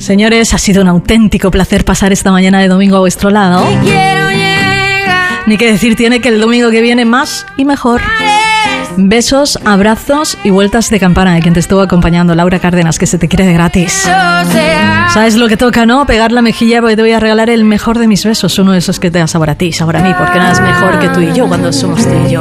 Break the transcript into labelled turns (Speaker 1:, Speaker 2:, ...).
Speaker 1: Señores, ha sido un auténtico placer pasar esta mañana de domingo a vuestro lado. Ni que decir tiene que el domingo que viene más y mejor. Besos, abrazos y vueltas de campana de quien te estuvo acompañando, Laura Cárdenas, que se te quiere de gratis. ¿Sabes lo que toca, no? Pegar la mejilla porque te voy a regalar el mejor de mis besos, uno de esos que te da sabor a ti, sabor a mí, porque nada es mejor que tú y yo cuando somos tú y yo.